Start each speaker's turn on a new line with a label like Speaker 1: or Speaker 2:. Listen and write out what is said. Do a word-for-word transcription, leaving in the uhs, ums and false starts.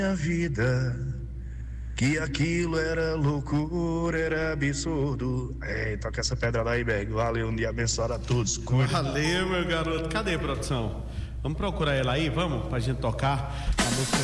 Speaker 1: minha vida, que aquilo era loucura, era absurdo. É, toca essa pedra lá aí, Beg. Valeu, um dia abençoado a todos. Cuida.
Speaker 2: Valeu, meu garoto. Cadê, produção? Vamos procurar ela aí, vamos, pra gente tocar a música